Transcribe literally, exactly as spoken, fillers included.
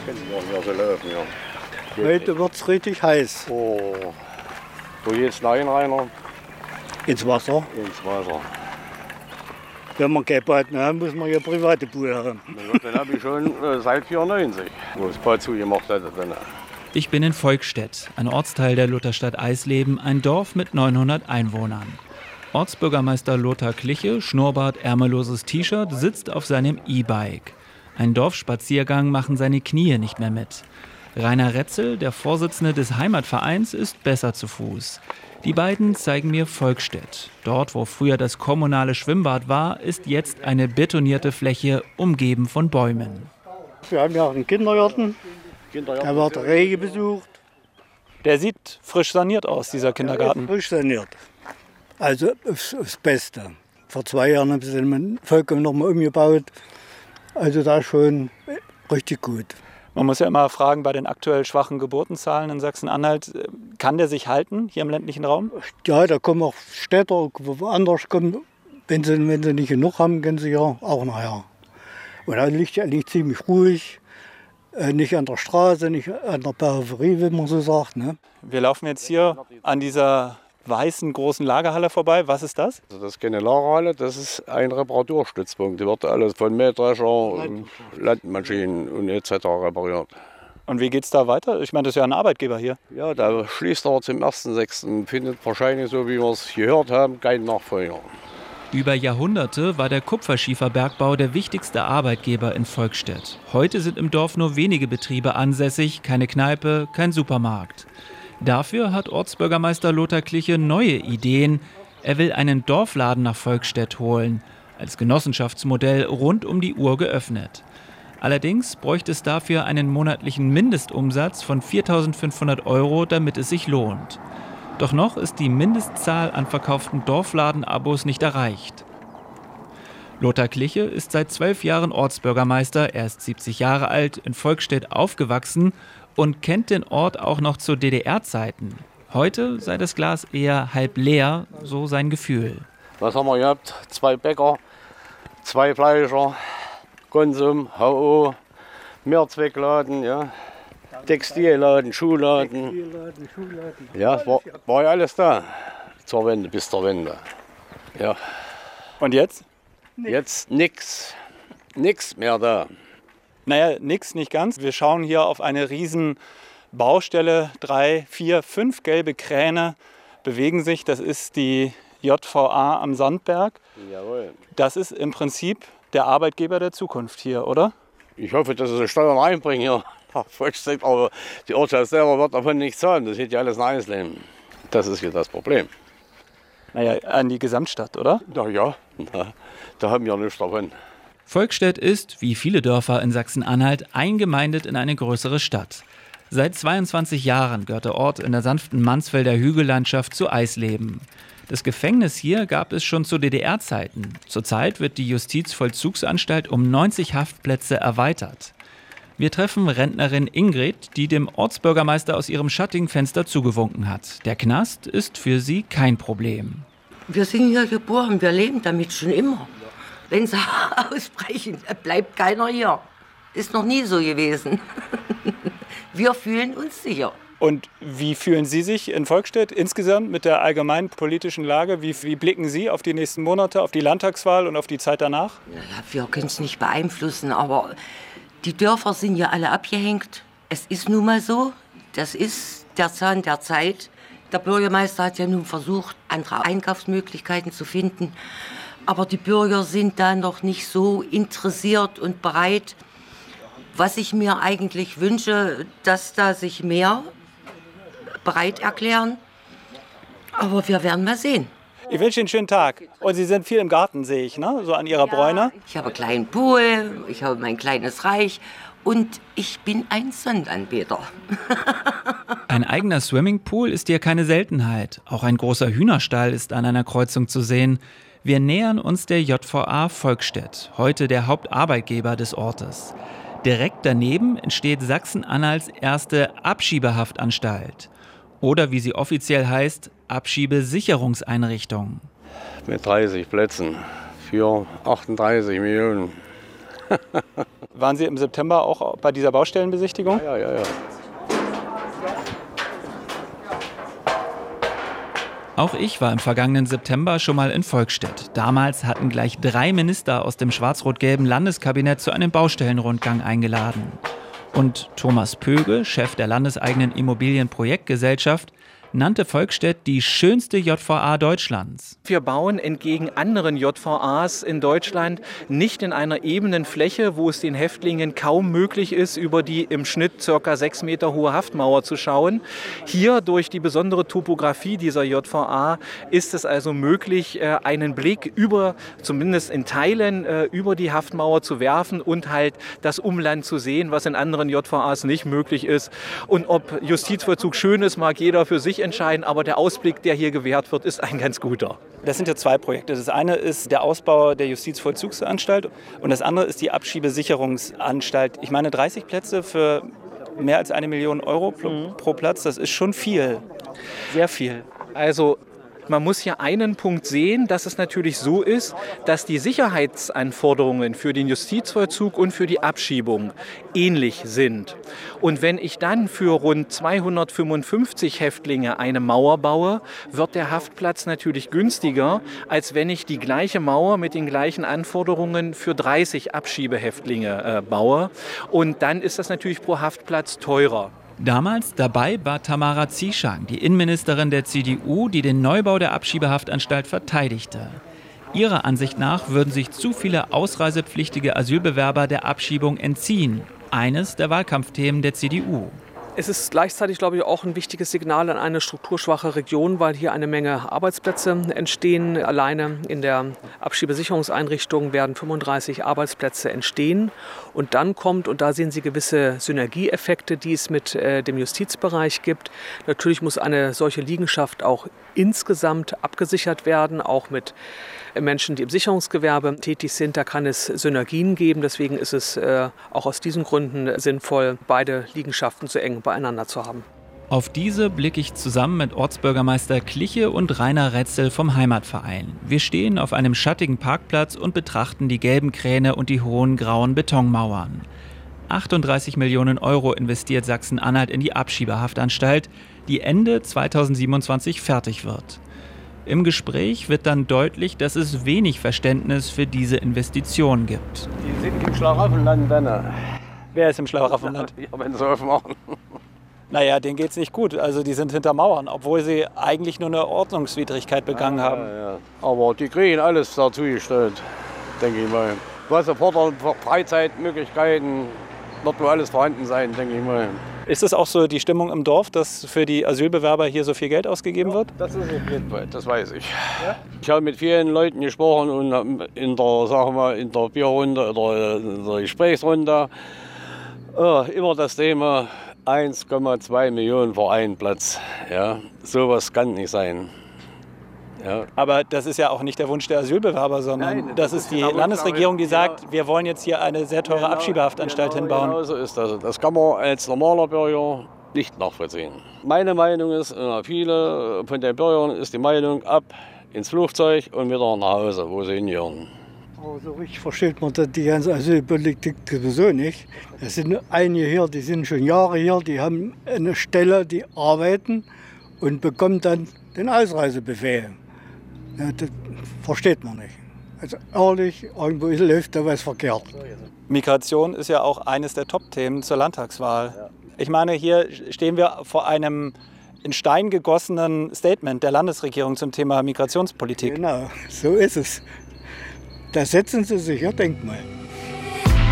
Können wir ja so laufen, ja. Heute wird es richtig heiß. Oh, wo geht's rein, Rainer? Ins Wasser. Ins Wasser. Wenn man kein Bad haben, muss man ja private Pool haben. Den habe ich schon äh, seit vierundneunzig, wo das Bad zugemacht hatte. Dann. Ich bin in Volkstedt, ein Ortsteil der Lutherstadt Eisleben, ein Dorf mit neunhundert Einwohnern. Ortsbürgermeister Lothar Kliche, Schnurrbart, ärmelloses T-Shirt, sitzt auf seinem E-Bike. Ein Dorfspaziergang machen seine Knie nicht mehr mit. Rainer Retzel, der Vorsitzende des Heimatvereins, ist besser zu Fuß. Die beiden zeigen mir Volkstedt. Dort, wo früher das kommunale Schwimmbad war, ist jetzt eine betonierte Fläche, umgeben von Bäumen. Wir haben ja auch einen Kindergarten. Da wird rege besucht. Der sieht frisch saniert aus, dieser Kindergarten. Ja, frisch saniert. Also das Beste. Vor zwei Jahren haben sie den vollkommen nochmal umgebaut. Also da schon richtig gut. Man muss ja immer fragen, bei den aktuell schwachen Geburtenzahlen in Sachsen-Anhalt, kann der sich halten hier im ländlichen Raum? Ja, da kommen auch Städter, woanders kommen. Wenn sie, wenn sie nicht genug haben, können sie ja auch nachher. Und da liegt liegt ziemlich ruhig. Nicht an der Straße, nicht an der Peripherie, wie man so sagt. Ne? Wir laufen jetzt hier an dieser weißen großen Lagerhalle vorbei. Was ist das? Also das ist keine Lagerhalle, das ist ein Reparaturstützpunkt. Die wird alles von Mähdrescher, Landmaschinen und et cetera repariert. Und wie geht es da weiter? Ich meine, das ist ja ein Arbeitgeber hier. Ja, da schließt er zum ersten sechsten Findet wahrscheinlich, so wie wir es gehört haben, keinen Nachfolger. Über Jahrhunderte war der Kupferschieferbergbau der wichtigste Arbeitgeber in Volkstedt. Heute sind im Dorf nur wenige Betriebe ansässig, keine Kneipe, kein Supermarkt. Dafür hat Ortsbürgermeister Lothar Kliche neue Ideen. Er will einen Dorfladen nach Volkstedt holen, als Genossenschaftsmodell rund um die Uhr geöffnet. Allerdings bräuchte es dafür einen monatlichen Mindestumsatz von viertausendfünfhundert Euro, damit es sich lohnt. Doch noch ist die Mindestzahl an verkauften Dorfladen-Abos nicht erreicht. Lothar Kliche ist seit zwölf Jahren Ortsbürgermeister, er ist siebzig Jahre alt, in Volkstedt aufgewachsen und kennt den Ort auch noch zu D D R-Zeiten. Heute sei das Glas eher halb leer, so sein Gefühl. Was haben wir gehabt? Zwei Bäcker, zwei Fleischer, Konsum, H O, Mehrzweckladen, ja. Textilladen, Schuhladen. Textilladen, Schuhladen. Ja, war, war ja alles da zur Wende, bis zur Wende. Ja. Und jetzt? Nix. Jetzt nix. Nix mehr da. Naja, nix, nicht ganz. Wir schauen hier auf eine riesen Baustelle. Drei, vier, fünf gelbe Kräne bewegen sich. Das ist die J V A am Sandberg. Jawohl. Das ist im Prinzip der Arbeitgeber der Zukunft hier, oder? Ich hoffe, dass sie Steuern reinbringen hier. Aber die Ortschaft selber wird davon nichts zahlen. Das geht ja alles in Eisleben. Das ist hier das Problem. Naja, an die Gesamtstadt, oder? Na ja, na, da haben wir nichts davon. Volkstedt ist, wie viele Dörfer in Sachsen-Anhalt, eingemeindet in eine größere Stadt. Seit zweiundzwanzig Jahren gehört der Ort in der sanften Mansfelder Hügellandschaft zu Eisleben. Das Gefängnis hier gab es schon zu D D R-Zeiten. Zurzeit wird die Justizvollzugsanstalt um neunzig Haftplätze erweitert. Wir treffen Rentnerin Ingrid, die dem Ortsbürgermeister aus ihrem schattigen Fenster zugewunken hat. Der Knast ist für sie kein Problem. Wir sind hier geboren, wir leben damit schon immer. Wenn sie ausbrechen, bleibt keiner hier. Ist noch nie so gewesen. Wir fühlen uns sicher. Und wie fühlen Sie sich in Volkstedt insgesamt mit der allgemeinen politischen Lage? Wie, wie blicken Sie auf die nächsten Monate, auf die Landtagswahl und auf die Zeit danach? Ja, wir können es nicht beeinflussen, aber die Dörfer sind ja alle abgehängt. Es ist nun mal so, das ist der Zahn der Zeit. Der Bürgermeister hat ja nun versucht, andere Einkaufsmöglichkeiten zu finden. Aber die Bürger sind da noch nicht so interessiert und bereit. Was ich mir eigentlich wünsche, dass da sich mehr bereit erklären. Aber wir werden mal sehen. Ich wünsche Ihnen einen schönen Tag. Und Sie sind viel im Garten, sehe ich, ne? So an Ihrer ja, Bräune. Ich habe einen kleinen Pool, ich habe mein kleines Reich und ich bin ein Sonnenanbeter. Ein eigener Swimmingpool ist hier keine Seltenheit. Auch ein großer Hühnerstall ist an einer Kreuzung zu sehen. Wir nähern uns der J V A Volkstedt, heute der Hauptarbeitgeber des Ortes. Direkt daneben entsteht Sachsen-Anhalts erste Abschiebehaftanstalt. Oder wie sie offiziell heißt, Abschiebesicherungseinrichtung. Mit dreißig Plätzen für achtunddreißig Millionen. Waren Sie im September auch bei dieser Baustellenbesichtigung? Ja, ja, ja. Auch ich war im vergangenen September schon mal in Volkstedt. Damals hatten gleich drei Minister aus dem schwarz-rot-gelben Landeskabinett zu einem Baustellenrundgang eingeladen. Und Thomas Pöge, Chef der landeseigenen Immobilienprojektgesellschaft, nannte Volkstedt die schönste J V A Deutschlands. Wir bauen entgegen anderen J V As in Deutschland nicht in einer ebenen Fläche, wo es den Häftlingen kaum möglich ist, über die im Schnitt ca. sechs Meter hohe Haftmauer zu schauen. Hier durch die besondere Topografie dieser J V A ist es also möglich, einen Blick über, zumindest in Teilen, über die Haftmauer zu werfen und halt das Umland zu sehen, was in anderen J V As nicht möglich ist. Und ob Justizvollzug schön ist, mag jeder für sich entscheiden, aber der Ausblick, der hier gewährt wird, ist ein ganz guter. Das sind ja zwei Projekte. Das eine ist der Ausbau der Justizvollzugsanstalt und das andere ist die Abschiebesicherungsanstalt. Ich meine, dreißig Plätze für mehr als eine Million Euro pro, mhm. pro Platz, das ist schon viel. Sehr viel. Also man muss hier einen Punkt sehen, dass es natürlich so ist, dass die Sicherheitsanforderungen für den Justizvollzug und für die Abschiebung ähnlich sind. Und wenn ich dann für rund zweihundertfünfundfünfzig Häftlinge eine Mauer baue, wird der Haftplatz natürlich günstiger, als wenn ich die gleiche Mauer mit den gleichen Anforderungen für dreißig Abschiebehäftlinge äh, baue. Und dann ist das natürlich pro Haftplatz teurer. Damals dabei war Tamara Zieschang, die Innenministerin der C D U, die den Neubau der Abschiebehaftanstalt verteidigte. Ihrer Ansicht nach würden sich zu viele ausreisepflichtige Asylbewerber der Abschiebung entziehen. Eines der Wahlkampfthemen der C D U. Es ist gleichzeitig, glaube ich, auch ein wichtiges Signal an eine strukturschwache Region, weil hier eine Menge Arbeitsplätze entstehen. Alleine in der Abschiebesicherungseinrichtung werden fünfunddreißig Arbeitsplätze entstehen. Und dann kommt, und da sehen Sie gewisse Synergieeffekte, die es mit äh, dem Justizbereich gibt. Natürlich muss eine solche Liegenschaft auch insgesamt abgesichert werden, auch mit Menschen, die im Sicherungsgewerbe tätig sind. Da kann es Synergien geben. Deswegen ist es äh, auch aus diesen Gründen sinnvoll, beide Liegenschaften so eng beieinander zu haben. Auf diese blicke ich zusammen mit Ortsbürgermeister Kliche und Rainer Retzel vom Heimatverein. Wir stehen auf einem schattigen Parkplatz und betrachten die gelben Kräne und die hohen grauen Betonmauern. achtunddreißig Millionen Euro investiert Sachsen-Anhalt in die Abschiebehaftanstalt, die Ende zweitausendsiebenundzwanzig fertig wird. Im Gespräch wird dann deutlich, dass es wenig Verständnis für diese Investition gibt. Die sind im Schlaraffenland, Benner. Wer ist im Schlaraffenland? Ja, wenn sie aufmachen. Naja, denen geht es nicht gut. Also die sind hinter Mauern, obwohl sie eigentlich nur eine Ordnungswidrigkeit begangen ja, haben. Ja, ja. Aber die kriegen alles dazu gestellt, denke ich mal. Was sie fordern, Freizeitmöglichkeiten, wird wohl alles vorhanden sein, denke ich mal. Ist es auch so die Stimmung im Dorf, dass für die Asylbewerber hier so viel Geld ausgegeben wird? Das ist auf jeden Fall, das weiß ich. Ja? Ich habe mit vielen Leuten gesprochen und in der, sagen wir, in der Bierrunde oder in der Gesprächsrunde äh, immer das Thema eins Komma zwei Millionen für einen Platz. Ja, sowas kann nicht sein. Ja. Aber das ist ja auch nicht der Wunsch der Asylbewerber, sondern Nein, das, das ist die Landesregierung, die sagt, ja, wir wollen jetzt hier eine sehr teure genau, Abschiebehaftanstalt genau, hinbauen. Genau so ist das. Das kann man als normaler Bürger nicht nachvollziehen. Meine Meinung ist, viele von den Bürgern ist die Meinung, ab ins Flugzeug und wieder nach Hause, wo sie hingehören. Aber so richtig versteht man die ganze Asylpolitik sowieso nicht. Es sind einige hier, die sind schon Jahre hier, die haben eine Stelle, die arbeiten und bekommen dann den Ausreisebefehl. Ja, das versteht man nicht. Also ehrlich, irgendwo läuft da was verkehrt. Migration ist ja auch eines der Top-Themen zur Landtagswahl. Ich meine, hier stehen wir vor einem in Stein gegossenen Statement der Landesregierung zum Thema Migrationspolitik. Genau, so ist es. Da setzen Sie sich, ja, denk mal.